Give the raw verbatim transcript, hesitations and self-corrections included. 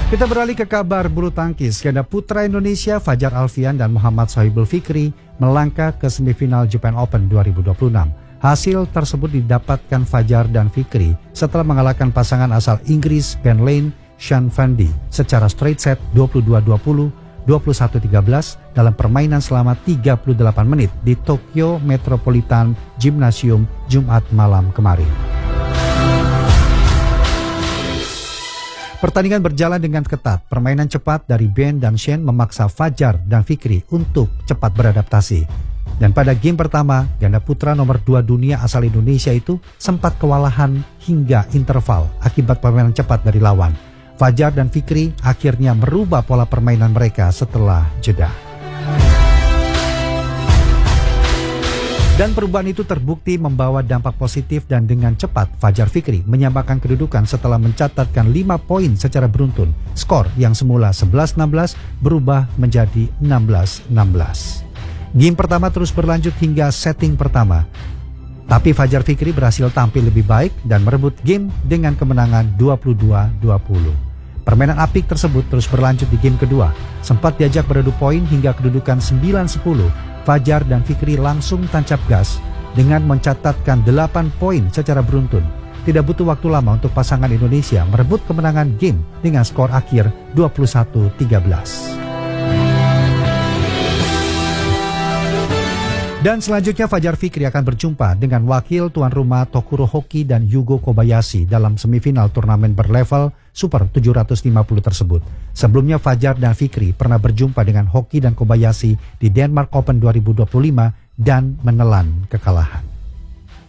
Kita beralih ke kabar bulu tangkis. Ganda putra Indonesia Fajar Alfian dan Muhammad Sohibul Fikri melangkah ke semifinal Japan Open dua ribu dua puluh enam. Hasil tersebut didapatkan Fajar dan Fikri setelah mengalahkan pasangan asal Inggris Ben Lane Shan Fandi secara straight set dua puluh dua dua puluh, dua puluh satu tiga belas dalam permainan selama tiga puluh delapan menit di Tokyo Metropolitan Gymnasium Jumat malam kemarin. Pertandingan berjalan dengan ketat. Permainan cepat dari Ben dan Shen memaksa Fajar dan Fikri untuk cepat beradaptasi. Dan pada game pertama, ganda putra nomor dua dunia asal Indonesia itu sempat kewalahan hingga interval akibat permainan cepat dari lawan. Fajar dan Fikri akhirnya merubah pola permainan mereka setelah jeda. Dan perubahan itu terbukti membawa dampak positif dan dengan cepat Fajar Fikri menyamakan kedudukan setelah mencatatkan lima poin secara beruntun. Skor yang semula sebelas enam belas berubah menjadi enam belas enam belas. Game pertama terus berlanjut hingga setting pertama. Tapi Fajar Fikri berhasil tampil lebih baik dan merebut game dengan kemenangan dua puluh dua dua puluh. Permainan apik tersebut terus berlanjut di game kedua. Sempat diajak beradu poin hingga kedudukan sembilan sepuluh. Fajar dan Fikri langsung tancap gas dengan mencatatkan delapan poin secara beruntun. Tidak butuh waktu lama untuk pasangan Indonesia merebut kemenangan game dengan skor akhir dua puluh satu tiga belas. Dan selanjutnya Fajar Fikri akan berjumpa dengan wakil tuan rumah Tokuro Hoki dan Yugo Kobayashi dalam semifinal turnamen berlevel Super tujuh ratus lima puluh tersebut. Sebelumnya Fajar dan Fikri pernah berjumpa dengan Hoki dan Kobayashi di Denmark Open dua ribu dua puluh lima dan menelan kekalahan.